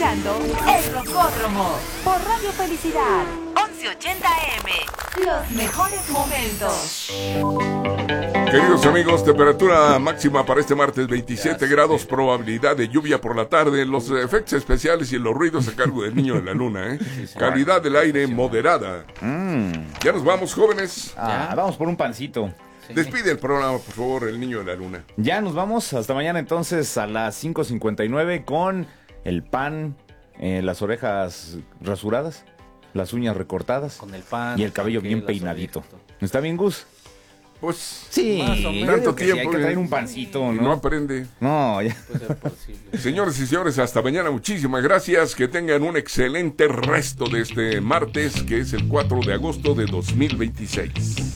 escuchando El Rocódromo por Radio Felicidad 1180 AM. Los mejores momentos. Queridos amigos, temperatura máxima para este martes 27 grados, probabilidad de lluvia por la tarde, los efectos especiales y los ruidos a cargo del Niño de la Luna, calidad del aire moderada. Ya nos vamos, jóvenes. Vamos por un pancito. Despide el programa, por favor, el Niño de la Luna. Ya nos vamos, hasta mañana entonces a las 5:59 con el pan, las orejas rasuradas, las uñas recortadas con el pan y el cabello bien peinadito. ¿Está bien, Gus? Pues sí, tanto tiempo. Hay que traer un pancito, ¿no? No aprende. No, ya. Puede ser posible. Señores y señores, hasta mañana. Muchísimas gracias. Que tengan un excelente resto de este martes, que es el 4 de agosto de 2026.